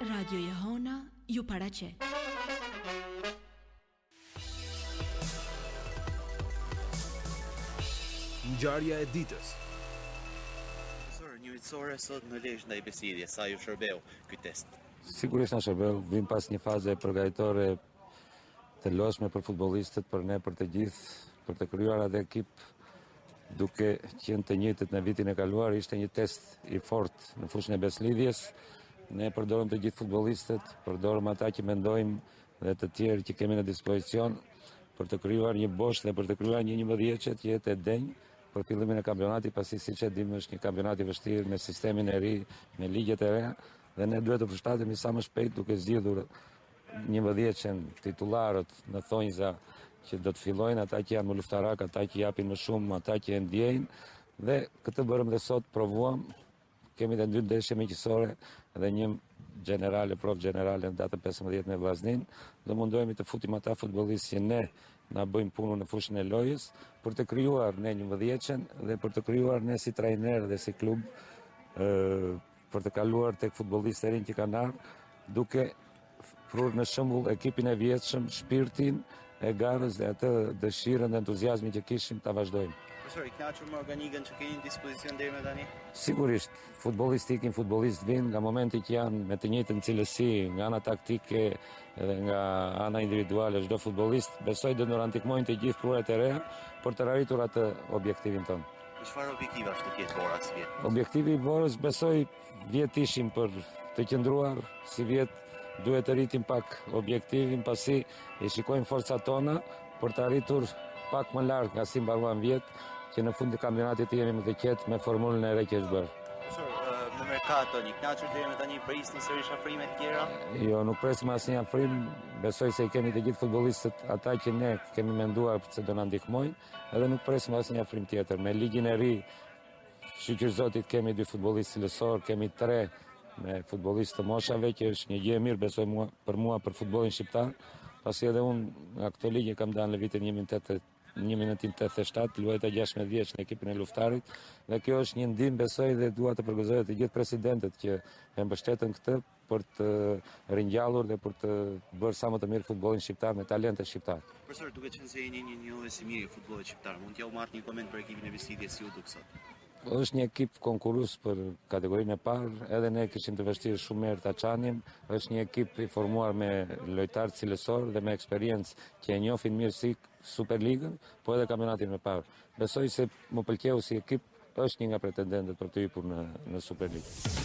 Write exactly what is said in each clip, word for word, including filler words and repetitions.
Radio Jehona ju paraqet. Ngjarja e ditës. Njëritësore sot në Lezhë ndaj Besidjes, sa ju shërbeu ky test? Sigurisht na shërbeu, vim pas një faze përgatitorë të lodhshme për futbollistët, për ne, për të gjithë, për të krijuar atë ekip duke qenë të njëjtët në vitin e kaluar. Ishte një test i fortë në fushën e beslidhjes. Ne përdorëm të gjithë futbollistët, përdorëm ata që mendojmë dhe të tjerë që kemi në dispozicion për të krijuar një bosh dhe për të krijuar një njëmbëdhjetë që jetë e denjë për fillimin e kampionatit, pasi siç e dimë është një kampionat i vështirë me sistemin e ri, me ligjet e reja, dhe ne duhet të përshtatemi sa më shpejt duke zgjidhur njëmbëdhjetën titullarët në thonjza që do të fillojnë, ata që janë më luftarak, ata që japin më shumë, ata që e ndjejnë, dhe këtë bërëm dhe sot, provuam. Kemi dhe dy ndeshje miqësore dhe një generale, provë generale në datën pesëmbëdhjetë me Vllaznin, dhe mundohemi të futim ata futbollistë që ne na bëjmë punën në fushën e lojës për të krijuar ne njëmbëdhjetën dhe për të krijuar ne si trajner dhe si klub ë për të kaluar tek futbollistë e rinj që kanë ardhur, duke prur në shembull ekipin e vjetshëm, shpirtin e garës dhe atë dëshirën dhe entuziazmin që kishim ta vazhdojmë. Profesor, i kënaqur me organikën që keni në dispozicion deri më tani? Sigurisht, futbollistë ikin, futbollistë vinë nga momenti që janë me të njëjtën cilësi, nga ana taktike dhe nga ana individuale. Çdo futbollist besoj do të na ndihmojnë të gjithë prurat e reja për të arritur atë objektivin tonë. Çfarë objektivi është të ketë Bora si vjet? Objektivi i Borës besoj vjet ishim për të qëndruar si vjet, duhet të rritim pak objektivin, pasi i shikojmë forcat tona për të arritur pak më lart nga si mbaruan vjet, që në fund të kampionatit jemi më të qetë me formulën e re që është bërë. Profesor, në merkato një kënaqur deri më tani prisni sërish afrime të tjera? Jo, nuk presim asnjë afrim. Besoj se i kemi të gjithë futbollistët ata që ne kemi menduar se do na ndihmojnë, edhe nuk presim asnjë afrim tjetër. Me ligjin e ri, shqyr zotit, kemi dy futbollistë cilësor, kemi tre me futbollistë të moshave, që është një gjë e mirë besoj mua, për mua, për futbollin shqiptar, pasi edhe unë nga këtë ligje kam dalë në vitin një mijë nëntëqind e tetëdhjetë e shtatë, luajta gjashtëdhjetë vjeç në ekipin e luftarit, dhe kjo është një ndihmë besoj dhe dua të përgëzoj të gjithë presidentët që e mbështetën këtë për të ringjallur dhe për të bërë sa më të mirë futbollin shqiptar me talente shqiptar. Profesor, duke qenë se jeni një njohës i mirë i futbollit shqiptar, mund t'ja u marrë një koment për ekipin e Besidjes si u duk sot? Është një ekip konkurrues për kategorinë e parë, edhe ne kishim të vështirë shumë mirë ta çanim. Është një ekip i formuar me lojtarë cilësor dhe me eksperiencë që e njohin mirë si Superligën, po edhe kampionatin e parë. Besoj se më pëlqeu si ekip, është një nga pretendentët për të hyrë në në Superligë.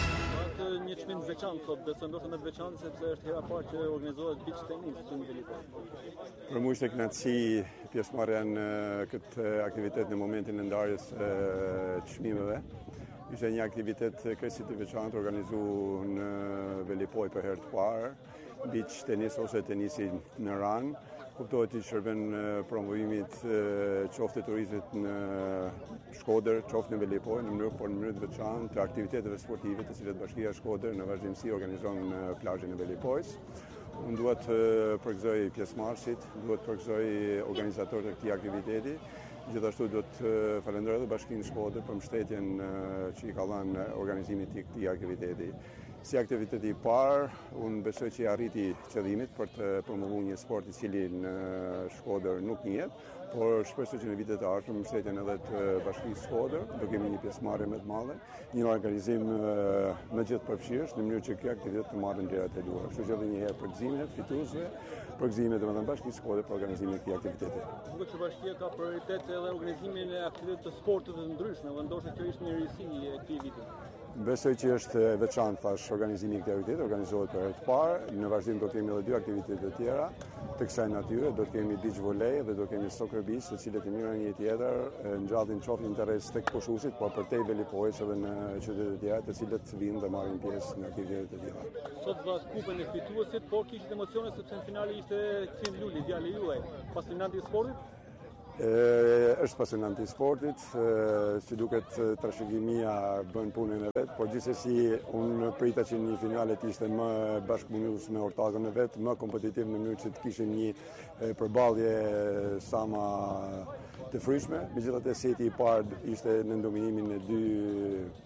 Një çmim të veçantë sot, besoj ndoshta më të veçantë sepse është hera parë që organizohet beach tennis këtu në Velipoj. Për mua ishte kënaqësi pjesëmarrja në këtë aktivitet në momentin e ndarjes së çmimeve. Ishte një aktivitet krejtësisht të veçantë organizuar në Velipoj për herë të parë, beach tennis ose tenisi në ran. Kuptohet që shërben promovimit qoftë të turizmit në Shkodër, qoftë në Velipoj, në mënyrë por në mënyrë të veçantë të aktiviteteve sportive të cilat Bashkia e Shkodër në vazhdimsi organizon në plazhin e Velipojs. Unë duhet të përgëzoj pjesëmarrësit, duhet të përgëzoj organizatorët e këtij aktiviteti. Gjithashtu do të falenderoj edhe Bashkinë Shkodër për mbështetjen që i ka dhënë organizimit të këtij aktiviteti. Si aktiviteti i parë, unë besoj që i arriti qëllimit për të promovuar një sport i cili në Shkodër nuk njihet, por shpresoj që në vitet e ardhshme me mbështetjen edhe të Bashkisë Shkodër do kemi një pjesëmarrje më të madhe, një organizim më gjithë përfshirës në mënyrë që kjo aktivitet të marrë ndjerat e duhura. Kështu që edhe një herë përgëzime fituesve, përgëzime domethënë Bashkisë Shkodër për organizimin e këtij aktiviteti. Duket që Bashkia ka prioritet edhe organizimin e aktiviteteve të sportit të ndryshme, dhe ndoshta kjo ishte një risi e këtij viti. Besoj që është veçantë thash organizimi i këtij aktiviteti, organizohet për herë të parë. Në vazhdim do të kemi edhe dy aktivitete të tjera të kësaj natyre, do të kemi beach volley dhe do të kemi soccer beach, të cilët i njëra një tjetër ngjallin qoftë interes tek poshuesit, por përtej Velipojës edhe në qytete të tjera, të cilët vinë dhe marrin pjesë në aktivitete të tjera. Sot vras kupën e fituesit, por kishit emocione sepse në finale ishte Ksim Luli, djali juaj, pasionanti i sportit. E, është pasionant i sportit, e, si duket trashëgimia bën punën e vet, por gjithsesi unë prita që një finale të ishte më bashkëpunues me ortakën e vet, më kompetitiv në mënyrë që të kishin një e, përballje sa më të fryshme. Megjithatë seti i parë ishte në ndominimin e dy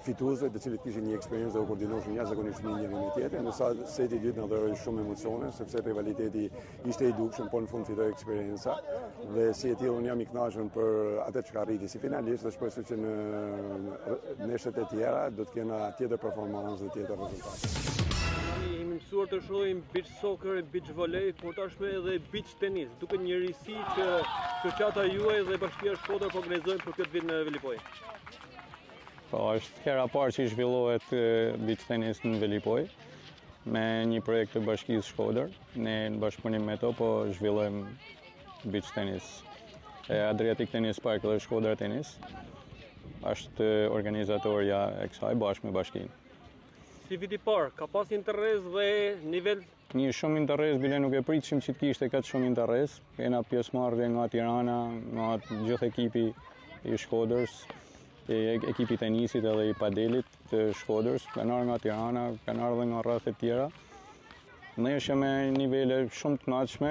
fituesve, të cilët kishin një eksperiencë dhe u koordinoshin jashtëzakonisht mirë njëri me tjetrin, ndërsa seti i dytë na dhuroi shumë emocione, sepse rivaliteti ishte i dukshëm, por në fund fitoi eksperjenca dhe si e tillë unë jam i kënaqur për atë çka arriti si finalist dhe shpresoj që në ndeshjet e tjera do të kena tjetër performancë dhe tjetër rezultate. Jemi mësuar të shohim beach soccer, beach volley, por tashmë edhe beach tenis, duke një risi që shoqata juaj dhe Bashkia Shkodër po organizojnë për këtë vit në Velipoj. Po, është hera parë që i zhvillohet beach tenis në Velipoj me një projekt të Bashkisë Shkodër. Ne në bashkëpunim me to po zhvillojmë beach tenis. E Adriatic Tennis Park dhe Shkodër Tenis është organizatorja e kësaj bashkë me bashkinë. Si viti parë, ka pas interes dhe nivel? Një shumë interes, bile nuk e pritshim që të kishte këtë shumë interes. Kena pjesëmarrje nga Tirana, nga gjithë ekipi i Shkodrës, e ekipi tenisit edhe i padelit të Shkodrës, kanë ardhur nga Tirana, kanë ardhur nga rrethet tjera. Ne ishim me nivele shumë të kënaqshme.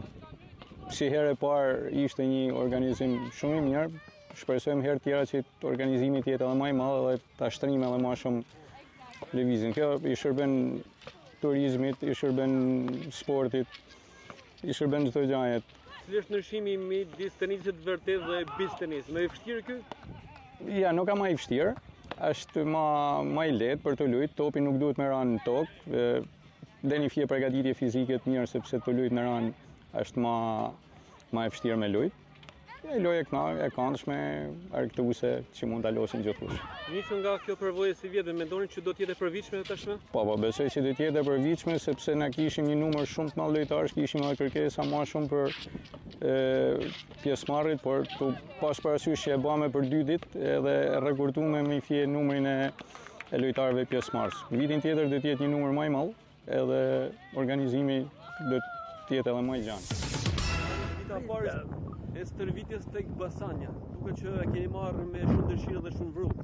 Si herë e parë ishte një organizim shumë i mirë. Shpresojmë herë tjera që organizimi të jetë edhe më i madh dhe ta shtrim edhe më shumë lëvizjen. Kjo i shërben turizmit, i shërben sportit, i shërben çdo gjaje. Cili është ndryshimi midis tenisit vërtet dhe beach tenis? Më i vështirë ky? Ja, nuk ka më i vështirë. Është më më i lehtë për të luajtur. Topi nuk duhet me ranë në tokë. Dhe një fije përgatitje fizike të mirë sepse të luajt në ranë është më më e vështirë me luajt. E lojë e këndshme, argëtuese që mund ta losin gjithkush. Nisën nga kjo përvojë si vjetë, mendoni që do të jetë e përvitshme tashmë? Po, po, besoj që do të jetë e përvitshme sepse na kishim një numër shumë të madh lojtarësh, kishim edhe kërkesa më shumë për e, pjesëmarrjet, por tu pas parasysh që e bëme për dy ditë edhe rekordume me fije numrin e, e lojtarëve pjesëmarrës. Vitin tjetër do të jetë një numër më i madh edhe organizimi do të jetë edhe më i gjanë. Dita parë e stërvitjes tek Basanja, duke që e keni marrë me shumë dëshirë dhe shumë vruk.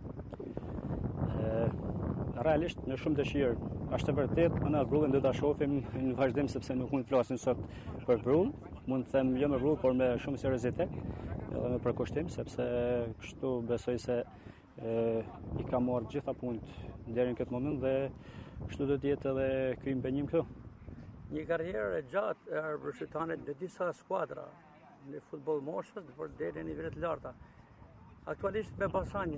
Realisht me shumë dëshirë. Është e vërtet, më na Vrullin do ta shohim në vazhdim sepse nuk mund të flasim sot për Vrull, mund të them jo me Vrull, por me shumë seriozitet edhe me përkushtim, sepse kështu besoj se e, i ka marrë gjitha punët deri në këtë moment dhe kështu do të jetë edhe ky impenjim këtu. Një karrierë e gjatë e arbërshëtanit në disa skuadra në futboll moshës, por deri në nivele të larta. Aktualisht me Basanjen.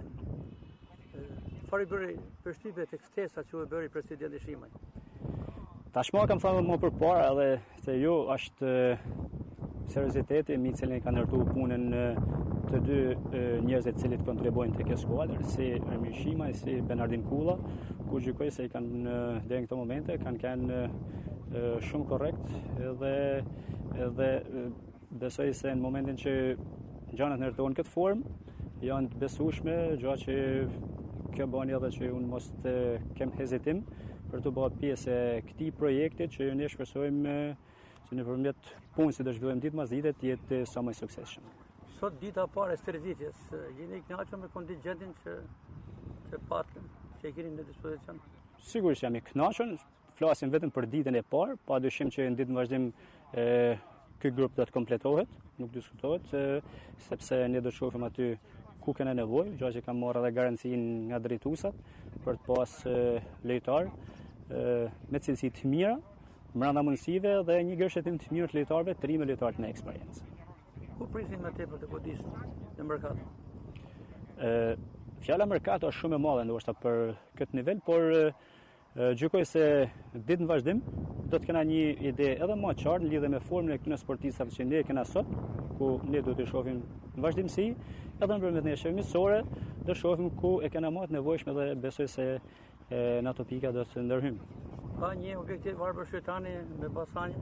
Çfarë bëri përshtypje tek ftesa që u bëri presidenti Shimaj? Tashmë kam thënë më përpara edhe se ju është serioziteti me i cilin kanë ndërtuar punën të dy njerëzit të cilët kontribuojnë tek kjo skuadër, si Ermir Shimaj, si Bernardin Kulla, ku gjykoj se i kanë deri në këtë momente kanë kanë shumë korrekt edhe edhe besoj se në momentin që gjanat ndërtohen këtë formë, janë të besueshme, gjë që kjo bën edhe që unë mos të kem hezitim për të bërë pjesë e këtij projekti që ne shpresojmë që nëpërmjet punës që do zhvillojmë ditë pas dite të jetë sa më suksesshëm. Sot dita e parë e stërvitjes, jeni i kënaqur me kontingjentin që që patëm, që e keni në dispozicion? Sigurisht jam i kënaqur, flasim vetëm për ditën e parë, padyshim që në ditën vazhdim e ky grup do të kompletohet, nuk diskutohet, sepse ne do të shohim aty ku kena nevojë, gjë që kam marrë edhe garancinë nga drejtuesat për të pas lojtar me cilësi të mira, brenda mundësive dhe një gërshetim të mirë të lojtarëve, të rinj me lojtarë me eksperiencë. Ku prisin më tepër të godisë në merkato? Ë, fjala merkato është shumë e madhe ndoshta për këtë nivel, por gjykoj se ditë në vazhdim do të kena një ide edhe më të qartë në lidhje me formën e këtyre sportistëve që ne kena sot, ku ne do të shohim në vazhdimsi, edhe nëpërmjet ndeshjeve miqësore, do shohim ku e kena më të nevojshme dhe besoj se e, në ato pika do të ndërhyjm. Ka një objektiv arbërshëtani me Basanjën?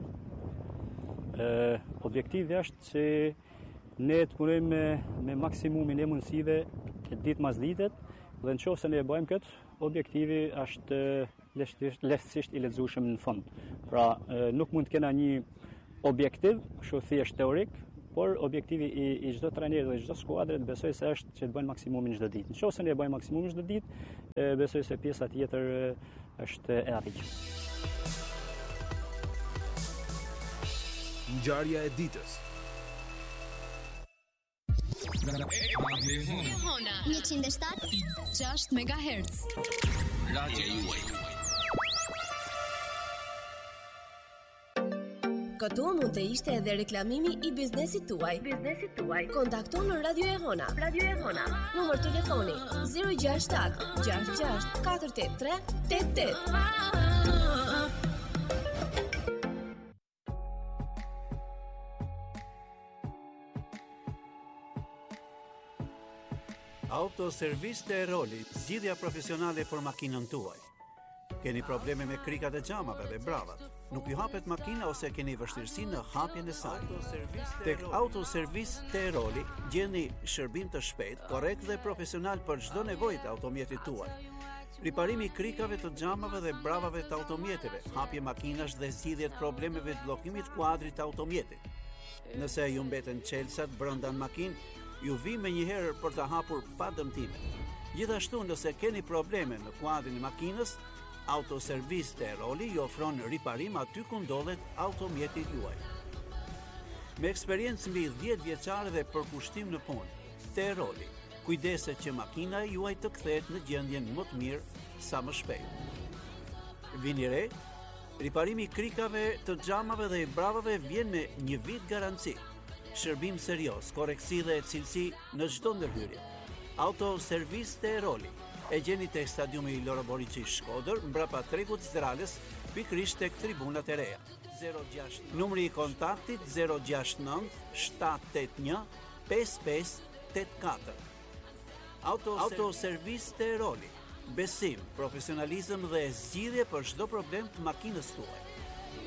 Ë, objektivi është që ne të punojmë me, me maksimumin e mundësive ditë mas ditet dhe nëse ne e bëjmë këtë, objektivi është lehtësisht i lexueshëm në fund. Pra, nuk mund të kena një objektiv, kështu thjesht teorik, por objektivi i, i çdo trajneri dhe çdo skuadre besoj se është që të bëjnë maksimumin çdo ditë. Nëse ne e bëjmë maksimumin çdo ditë, besoj se pjesa tjetër është e arritshme. Ngjarja e ditës. Hona njëqind e shtatë e gjashtë megahertz. Radio juaj. Këtu mund të ishte edhe reklamimi i biznesit tuaj. Biznesit tuaj. Kontakto në Radio e Hona. Radio e Hona. Numër telefoni zero gjasht shtat gjasht gjasht katër tetë tre tetë tetë. Autoservis të Eroli, zgjidhja profesionale për makinën tuaj. Keni probleme me krikat e xhamave dhe bravat, nuk ju hapet makina ose keni vështirësi në hapjen e saj. Tek Autoservis të Eroli gjeni shërbim të shpejt, korrekt dhe profesional për çdo nevojë të automjetit tuaj. Riparimi i krikave të xhamave dhe bravave të automjeteve, hapje makinash dhe zgjidhje të problemeve të bllokimit kuadrit të automjetit. Nëse ju mbeten çelësat brenda në makinë, ju vi me njëherë për të hapur pa dëmtime. Gjithashtu, nëse keni probleme në kuadrin e makinës, Autoservis të Eroli ju ofron riparim aty ku ndodhet automjeti juaj. Me eksperiencë mbi dhjetë vjeçare dhe përkushtim në punë, të Eroli, kujdeset që makina juaj të kthehet në gjendjen më të mirë sa më shpejt. Vini re, riparimi i krikave të xhamave dhe i bravave vjen me një vit garanci. Shërbim serioz, koreksi dhe cilësi në çdo ndërhyrje. Autoservis të Eroli. E gjeni tek stadiumi i Loro Boriçi Shkodër, mbrapa tregut Zdrales, pikërisht tek tribunat e reja. Numri i kontaktit zero gjasht nëntë shtatë tetë një pesë pesë tetë katër. Autoservis të Eroli. Besim, profesionalizëm dhe zgjidhje për çdo problem të makinës tuaj.